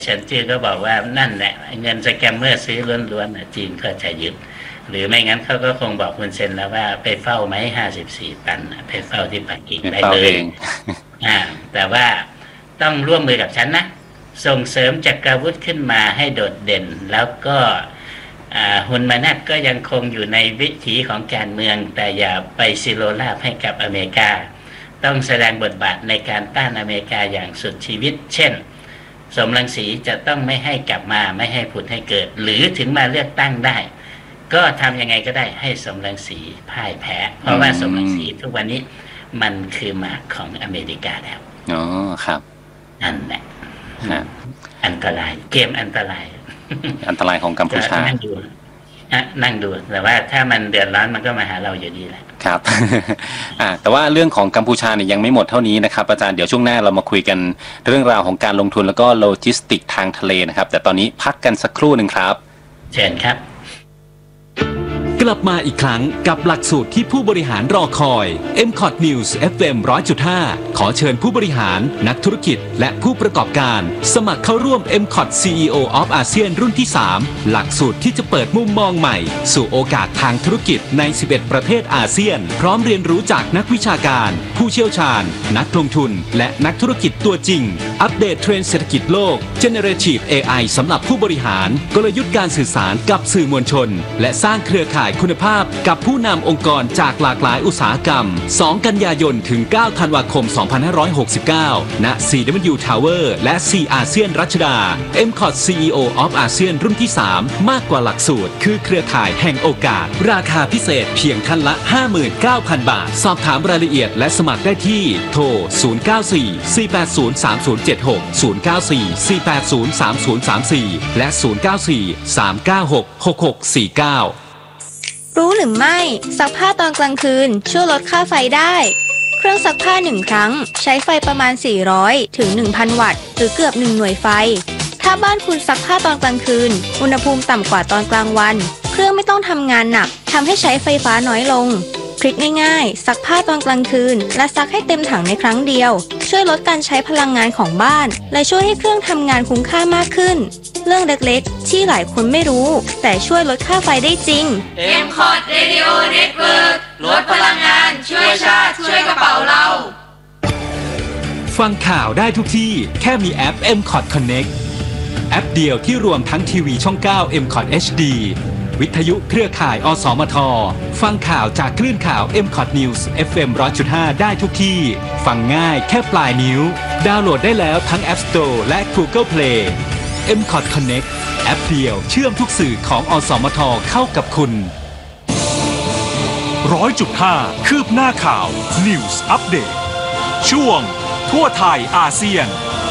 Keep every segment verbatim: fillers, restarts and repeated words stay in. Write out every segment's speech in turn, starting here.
เฉินจื้อก็บอกว่านั่นแหละเงินสแกมเมอร์ซื้อล้วนๆจีนก็จะยึดหรือไม่งั้นเขาก็คงบอกคุณเซนแล้วว่าไปเฝ้าไหมห้าสิบสี่ตันไปเฝ้าที่ปักกิ่งได้เลยอ่าแต่ว่าต้องร่วมมือกับฉันนะส่งเสริมจักรวุธขึ้นมาให้โดดเด่นแล้วก็ฮุนมานัทก็ยังคงอยู่ในวิถีของการเมืองแต่อย่าไปซิโรราบให้กับอเมริกาต้องแสดงบทบาทในการต้านอเมริกาอย่างสุดชีวิตเช่นสมรังสีจะต้องไม่ให้กลับมาไม่ให้ผุดให้เกิดหรือถึงมาเลือกตั้งได้ก็ทำยังไงก็ได้ให้สมรังสีพ่ายแพ้เพราะว่าสมรังสีทุกวันนี้มันคือหมากของอเมริกาแล้วอ๋อครับนั่นแหละอันตรายเกมอันตรายอันตรายของกัมพูชานั่งดูนั่งดูแต่ว่าถ้ามันเดือดร้อนมันก็มาหาเราอยู่ดีแหละครับอ่าแต่ว่าเรื่องของกัมพูชาเนี่ยยังไม่หมดเท่านี้นะครับอาจารย์เดี๋ยวช่วงหน้าเรามาคุยกันเรื่องราวของการลงทุนแล้วก็โลจิสติกทางทะเลนะครับแต่ตอนนี้พักกันสักครู่หนึ่งครับเชิญครับกลับมาอีกครั้งกับหลักสูตรที่ผู้บริหารรอคอย เอ็ม คอท News เอฟ เอ็ม หนึ่งร้อยจุดห้า ขอเชิญผู้บริหารนักธุรกิจและผู้ประกอบการสมัครเข้าร่วม เอ็ม คอท ซี อี โอ of อาเซียนรุ่นที่สามหลักสูตรที่จะเปิดมุมมองใหม่สู่โอกาสทางธุรกิจในสิบเอ็ดประเทศอาเซียนพร้อมเรียนรู้จากนักวิชาการผู้เชี่ยวชาญนักลงทุนและนักธุรกิจตัวจริงอัปเดตเทรนด์เศรษฐกิจโลก Generative เอ ไอ สำหรับผู้บริหารกลยุทธ์การสื่อสารกับสื่อมวลชนและสร้างเครือข่ายคุณภาพกับผู้นำองค์กรจากหลากหลายอุตสาหกรรมสองกันยายนถึงเก้าธันวาคมสองพันห้าร้อยหกสิบเก้าณ ซี ดับเบิลยู Tower และ ซี อาเซียนรัชดา เอ็ม คอท ซี อี โอ of อาเซียนรุ่นที่สามมากกว่าหลักสูตรคือเครือข่ายแห่งโอกาสราคาพิเศษเพียงท่านละ ห้าหมื่นเก้าพัน บาทสอบถามรายละเอียดและสมัครได้ที่โทรศูนย์ เก้า สี่ สี่ แปด ศูนย์ สาม ศูนย์ เจ็ด หก ศูนย์ เก้า สี่ สี่ แปด ศูนย์ สาม ศูนย์ สาม สี่และศูนย์ เก้า สี่ สาม เก้า หก หก หก สี่ เก้ารู้หรือไม่ซักผ้าตอนกลางคืนช่วยลดค่าไฟได้เครื่องซักผ้าหนึ่งครั้งใช้ไฟประมาณสี่ร้อยถึง หนึ่งพัน วัตต์หรือเกือบหนึ่งหน่วยไฟถ้าบ้านคุณซักผ้าตอนกลางคืนอุณหภูมิต่ำกว่าตอนกลางวันเครื่องไม่ต้องทำงานหนักทำให้ใช้ไฟฟ้าน้อยลงทริคง่ายๆซักผ้าตอนกลางคืนและซักให้เต็มถังในครั้งเดียวช่วยลดการใช้พลังงานของบ้านและช่วยให้เครื่องทำงานคุ้มค่ามากขึ้นเรื่องเล็กๆที่หลายคนไม่รู้แต่ช่วยลดค่าไฟได้จริงเอ็ม คอท Radio Network ลดพลังงานช่วยชาติช่วยกระเป๋าเราฟังข่าวได้ทุกที่แค่มีแอป เอ็ม คอท Connect แอปเดียวที่รวมทั้งทีวีช่องเก้า เอ็ม คอท เอช ดี วิทยุเครือข่ายอสมทฟังข่าวจากคลื่นข่าว เอ็ม คอท News เอฟ เอ็ม หนึ่งร้อยจุดห้า ได้ทุกที่ฟังง่ายแค่ปลายนิ้วดาวน์โหลดได้แล้วทั้ง App Store และ Google Play เอ็ม คอท Connect แอปเดียวเชื่อมทุกสื่อของอสมทเข้ากับคุณหนึ่งร้อยจุดห้า คืบหน้าข่าว News Update ช่วงทั่วไทยอาเซียน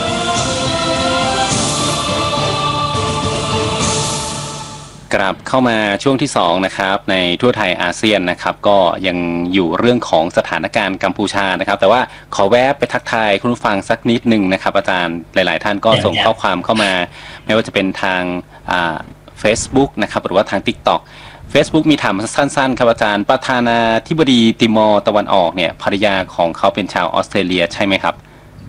กลับเข้ามาช่วงที่สองนะครับในทั่วไทยอาเซียนนะครับก็ยังอยู่เรื่องของสถานการณ์กัมพูชานะครับแต่ว่าขอแวะไปทักทายคุณผู้ฟังสักนิดหนึ่งนะครับอาจารย์หลายๆท่านก็ส่งข้อความเข้ามาไม่ว่าจะเป็นทางอ่า Facebook นะครับหรือว่าทาง TikTok Facebook มีถามสั้นๆครับอาจารย์ประธานาธิบดีติมอร์ตะวันออกเนี่ยภรรยาของเขาเป็นชาวออสเตรเลียใช่ไหมครับ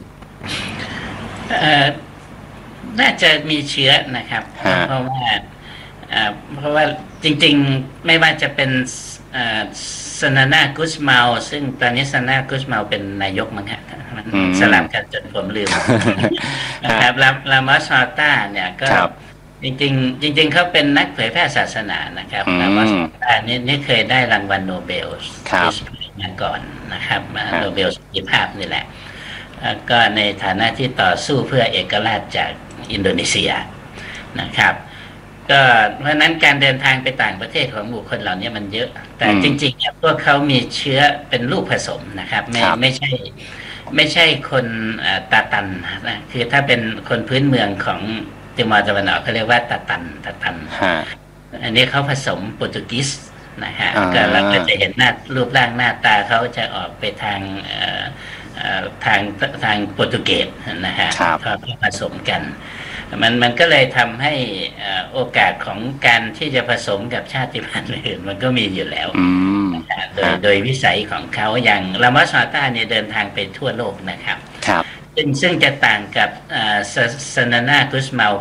เอ่อน่าจะมีเชื้อนะครับเพราะว่าเพราะว่าจริงๆไม่ว่าจะเป็นซานานากุสมาลซึ่งตอนนี้ซานานากุสมาลเป็นนายกมั้งฮะมันสลับกันจนผมลืมนะครับลาลามอสฮอต้าเนี่ยก็จริงๆจริงๆเขาเป็นนักเผยแพร่ศาสนานะครับลามอสฮอต้านี่นี่เคยได้รางวัลโนเบลมาก่อนนะครับโนเบลสันติภาพนี่แหละก็ในฐานะที่ต่อสู้เพื่อเอกราชจากอินโดนีเซียนะครับก็เพราะนั้นการเดินทางไปต่างประเทศของบุคคลเหล่านี้มันเยอะแต่จริงๆเนี่ยพวกเขามีเชื้อเป็นลูกผสมนะครับไม่ไม่ใช่ไม่ใช่คนตาตันนะคือถ้าเป็นคนพื้นเมืองของติมอร์ตะวันออกเขาเรียกว่าตาตันตาตันอันนี้เขาผสมโปรตุเกสนะฮะก็เราก็จะเห็นหน้ารูปร่างหน้าตาเขาจะออกไปทางทางทางโปรตุเกสนะฮะเขาผสมกันมันมันก็เลยทำให้โอกาสของการที่จะผสมกับชาติพันธุ์อื่นมันก็มีอยู่แล้วโดยโดยวิสัยของเขาอย่างลามอสฮอต้าเนี่ยเดินทางไปทั่วโลกนะครับซึ่งซึ่งจะต่างกับซานานากุสเมา